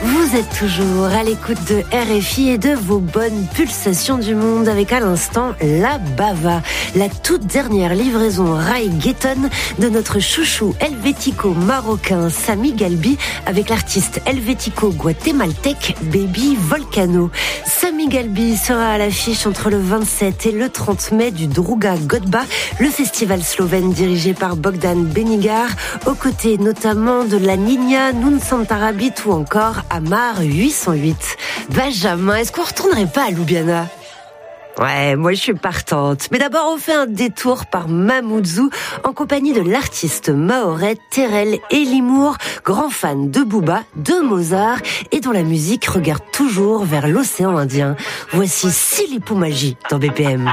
Vous êtes toujours à l'écoute de RFI et de vos bonnes pulsations du monde avec à l'instant La Bava, la toute dernière livraison reggaeton de notre chouchou helvético-marocain Sami Galbi avec l'artiste helvético-guatémaltèque Baby Volcano. Sami Galbi sera à l'affiche entre le 27 et le 30 mai du Druga Godba, le festival slovène dirigé par Bogdan Benigar, aux côtés notamment de la Nina, Noun Santarabit ou encore Amar 808. Benjamin, est-ce qu'on retournerait pas à Ljubljana ? Ouais, moi je suis partante. Mais d'abord, on fait un détour par Mamoudzou en compagnie de l'artiste mahorais Terrell Elimour, grand fan de Booba, de Mozart et dont la musique regarde toujours vers l'océan Indien. Voici Silipu Magie dans BPM.